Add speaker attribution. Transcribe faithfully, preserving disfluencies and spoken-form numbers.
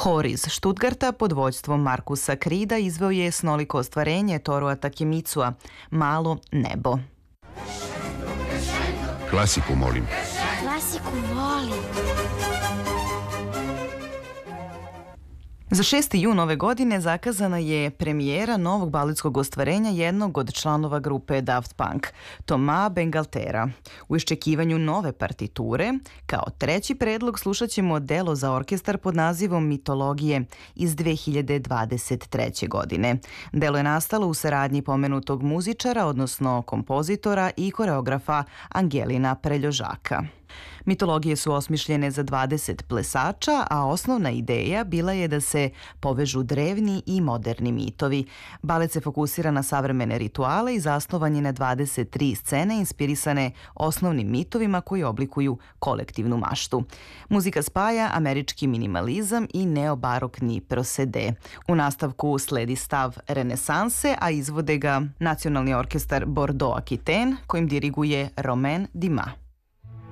Speaker 1: Hor iz Štutgarta pod vođstvom Markusa Krida izveo je snoliko ostvarenje Toru Takemicua, Malo nebo.
Speaker 2: Klasiku molim.
Speaker 3: Klasiku volim.
Speaker 1: Za šesti jun ove godine zakazana je premijera novog baletskog ostvarenja jednog od članova grupe Daft Punk, Toma Bengaltera. U iščekivanju nove partiture, kao treći predlog slušat ćemo delo za orkestar pod nazivom Mitologije iz dve hiljade dvadeset treće. godine. Delo je nastalo u saradnji pomenutog muzičara, odnosno kompozitora i koreografa Angelina Preljožaka. Mitologije su osmišljene za dvadeset plesača, a osnovna ideja bila je da se povežu drevni i moderni mitovi. Balet se fokusira na savremene rituale i zasnovan je na dvadeset tri scene inspirisane osnovnim mitovima koji oblikuju kolektivnu maštu. Muzika spaja američki minimalizam i neobarokni prosede. U nastavku sledi stav renesanse, a izvode ga Nacionalni orkestar Bordeaux Aquitaine, kojim diriguje Romain Dumas.